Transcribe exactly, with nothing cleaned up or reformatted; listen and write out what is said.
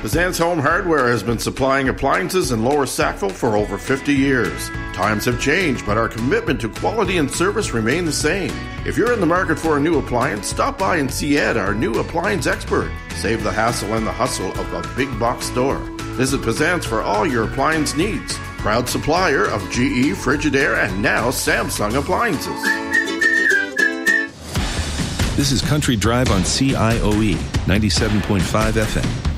Pazan's Home Hardware has been supplying appliances in Lower Sackville for over fifty years. Times have changed, but our commitment to quality and service remain the same. If you're in the market for a new appliance, stop by and see Ed, our new appliance expert. Save the hassle and the hustle of a big box store. Visit Pazan's for all your appliance needs. Proud supplier of G E, Frigidaire, and now Samsung appliances. This is Country Drive on C I O E ninety-seven point five F M.